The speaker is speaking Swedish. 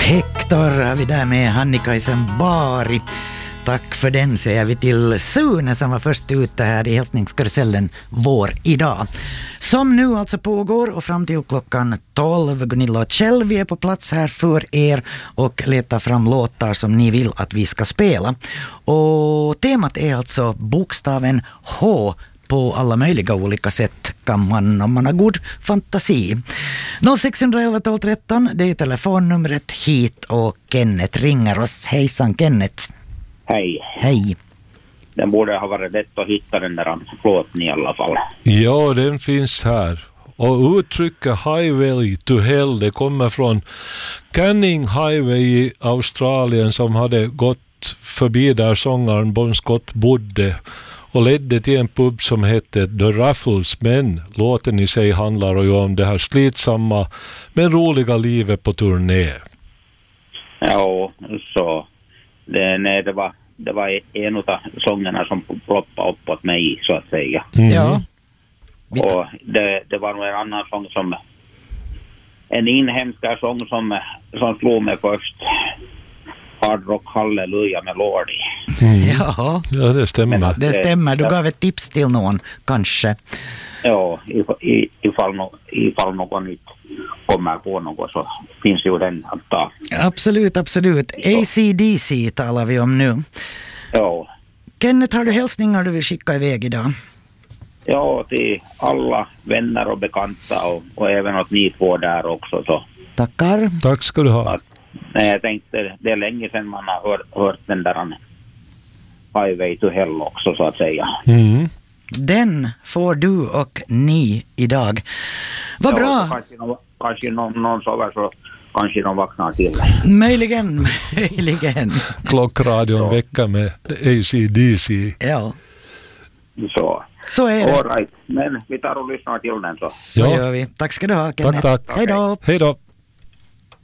Hector har vi där med Hannikaisen Bari. Tack för den säger vi till Sune som var först ute här i hälsningskarusellen vår idag. Som nu alltså pågår och fram till klockan 12. Gunilla och Kjell, vi är på plats här för er och letar fram låtar som ni vill att vi ska spela. Och temat är alltså bokstaven H på alla möjliga olika sätt kan man om man har god fantasi. 0611 12 13, det är telefonnumret hit och Kenneth ringer oss. Hejsan Kenneth. Hej. Hej. Den borde ha varit lätt att hitta den där låten i alla fall. Ja, den finns här. Och uttrycket Highway to Hell, det kommer från Canning Highway i Australien som hade gått förbi där sångaren Bon Scott bodde och ledde till en pub som hette The Raffles, men låten i sig handlar ju om det här slitsamma men roliga livet på turné. Ja, så det var en av sångerna som ploppade upp åt mig så att säga. Mm. Ja. Och det var nog en annan sång som en inhemska sång som slog mig först. Hard Rock Halleluja med Lordi. Ja, Ja, det stämmer. det stämmer. Du gav ett tips till någon, kanske. Ja, ifall någon nytt kommer på något så finns ju den att ta. Absolut, absolut. AC/DC talar vi om nu. Ja. Kenneth, har du hälsningar du vill skicka iväg idag? Ja, till alla vänner och bekanta och även åt ni två där också. Så. Tackar. Tack ska du ha. Nej, jag tänkte, det är länge sedan man har hört den där Highway to Hell också så att säga. Mm. Den får du och ni idag. Vad bra. Kanske någon sover så kanske de vaknar till. Möjligen. Klockradion vecka med AC/DC. Ja. Så är det. All right. Men vi tar och lyssnar till den så. Så gör vi. Tack ska du ha, Kenneth. Tack. Hej då. Hej då.